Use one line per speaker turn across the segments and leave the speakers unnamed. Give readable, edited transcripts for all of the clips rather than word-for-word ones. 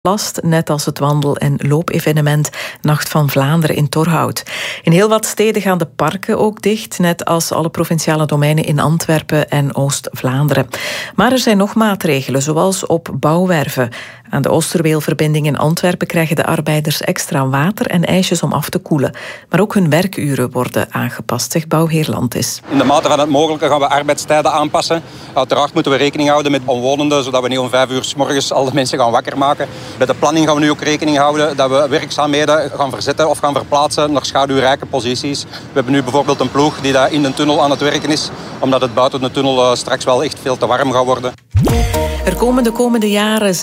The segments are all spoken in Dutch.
last, net als het wandel- en loopevenement Nacht van Vlaanderen in Torhout. In heel wat steden gaan de parken ook dicht, net als alle provinciale domeinen in Antwerpen en Oost-Vlaanderen. Maar er zijn nog maatregelen, zoals op bouwwerven. Aan de Oosterweelverbinding in Antwerpen krijgen de arbeiders extra water en ijsjes om af te koelen. Maar ook hun werkuren worden aangepast, zegt bouwheer Landis.
In de mate van het mogelijke gaan we arbeidstijden aanpassen. Uiteraard moeten we rekening houden met omwonenden, zodat we niet om 5 uur 's morgens al de mensen gaan wakker maken. Bij de planning gaan we nu ook rekening houden dat we werkzaamheden gaan verzetten of gaan verplaatsen naar schaduwrijke posities. We hebben nu bijvoorbeeld een ploeg die daar in de tunnel aan het werken is, omdat het buiten de tunnel straks wel echt veel te warm gaat worden.
Er komen de komende jaren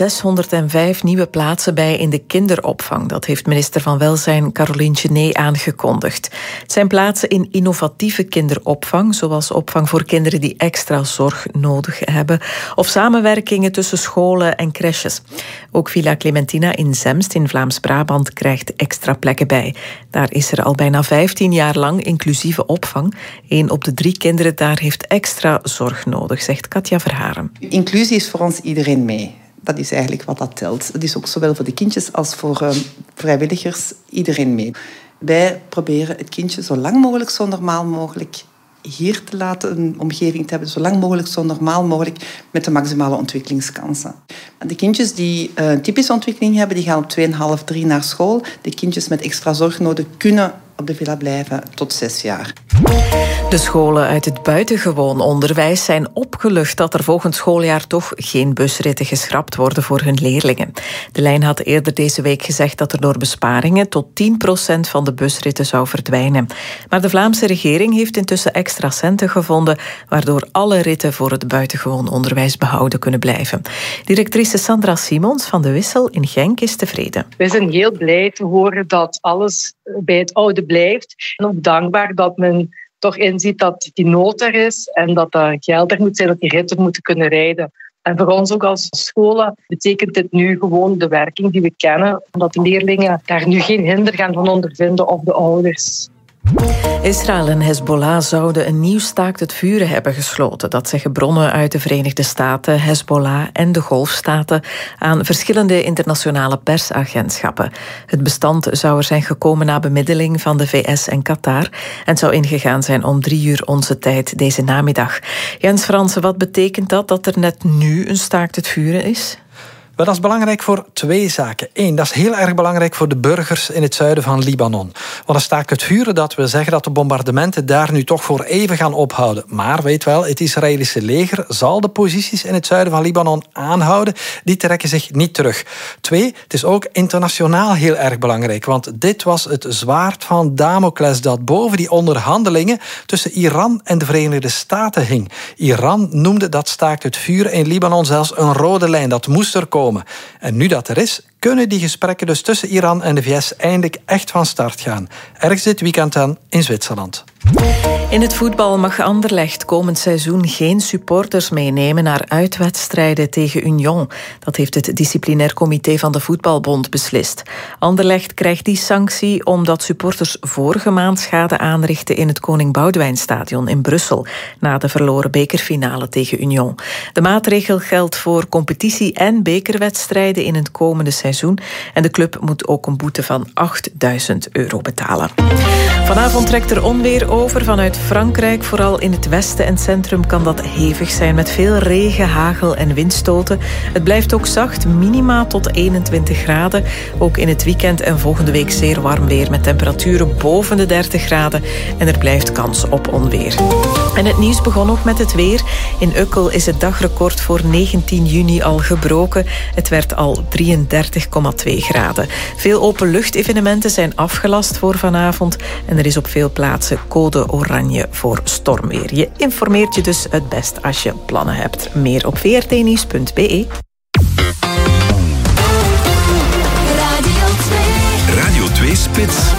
605 nieuwe plaatsen bij in de kinderopvang. Dat heeft minister van Welzijn Caroline Genet aangekondigd. Het zijn plaatsen in innovatieve kinderopvang, zoals opvang voor kinderen die extra zorg nodig hebben, of samenwerkingen tussen scholen en crèches. Ook Villa Clementina in Zemst in Vlaams-Brabant krijgt extra plekken bij. Daar is er al bijna 15 jaar lang inclusieve opvang. 1 op de 3 kinderen daar heeft extra zorg nodig, zegt Katja Verharen.
Inclusie is voor ons iedereen mee. Dat is eigenlijk wat dat telt. Dat is ook zowel voor de kindjes als voor vrijwilligers iedereen mee. Wij proberen het kindje zo lang mogelijk, zo normaal mogelijk hier te laten, een omgeving te hebben, zo lang mogelijk, zo normaal mogelijk, met de maximale ontwikkelingskansen. De kindjes die een typische ontwikkeling hebben, die gaan op 2,5, 3 naar school. De kindjes met extra zorg nodig kunnen op de villa blijven tot 6 jaar.
De scholen uit het buitengewoon onderwijs zijn opgelucht dat er volgend schooljaar toch geen busritten geschrapt worden voor hun leerlingen. De lijn had eerder deze week gezegd dat er door besparingen tot 10% van de busritten zou verdwijnen. Maar de Vlaamse regering heeft intussen extra centen gevonden, waardoor alle ritten voor het buitengewoon onderwijs behouden kunnen blijven. Directrice Sandra Simons van de Wissel in Genk is tevreden.
We zijn heel blij te horen dat alles bij het oude blijft. En ook dankbaar dat men toch inziet dat die nood er is en dat er geld er moet zijn, dat die ritten moeten kunnen rijden. En voor ons ook als scholen betekent dit nu gewoon de werking die we kennen, omdat de leerlingen daar nu geen hinder gaan van ondervinden of de ouders.
Israël en Hezbollah zouden een nieuw staakt het vuren hebben gesloten. Dat zeggen bronnen uit de Verenigde Staten, Hezbollah en de Golfstaten aan verschillende internationale persagentschappen. Het bestand zou er zijn gekomen na bemiddeling van de VS en Qatar en zou ingegaan zijn om 3 uur onze tijd deze namiddag. Jens Fransen, wat betekent dat er net nu een staakt het vuren is?
Maar dat is belangrijk voor 2 zaken. 1, dat is heel erg belangrijk voor de burgers in het zuiden van Libanon. Want een staakt het vuren, dat wil zeggen dat de bombardementen daar nu toch voor even gaan ophouden. Maar weet wel, het Israëlische leger zal de posities in het zuiden van Libanon aanhouden. Die trekken zich niet terug. 2, het is ook internationaal heel erg belangrijk. Want dit was het zwaard van Damocles dat boven die onderhandelingen tussen Iran en de Verenigde Staten hing. Iran noemde dat staakt het vuren in Libanon zelfs een rode lijn. Dat moest er komen. En nu dat er is, kunnen die gesprekken dus tussen Iran en de VS eindelijk echt van start gaan. Ergens dit weekend dan in Zwitserland.
In het voetbal mag Anderlecht komend seizoen geen supporters meenemen naar uitwedstrijden tegen Union. Dat heeft het disciplinair comité van de Voetbalbond beslist. Anderlecht krijgt die sanctie omdat supporters vorige maand schade aanrichten in het Koning Boudewijnstadion in Brussel, na de verloren bekerfinale tegen Union. De maatregel geldt voor competitie- en bekerwedstrijden in het komende seizoen. En de club moet ook een boete van €8.000 betalen. Vanavond trekt er onweer over vanuit Frankrijk. Vooral in het westen en centrum kan dat hevig zijn met veel regen, hagel en windstoten. Het blijft ook zacht, minima tot 21 graden. Ook in het weekend en volgende week zeer warm weer met temperaturen boven de 30 graden. En er blijft kans op onweer. En het nieuws begon ook met het weer. In Ukkel is het dagrecord voor 19 juni al gebroken. Het werd al 33,2 graden. Veel openluchtevenementen zijn afgelast voor vanavond. En er is op veel plaatsen code oranje voor stormweer. Je informeert je dus het best als je plannen hebt. Meer op vrtnieuws.be.
Radio 2 Spits.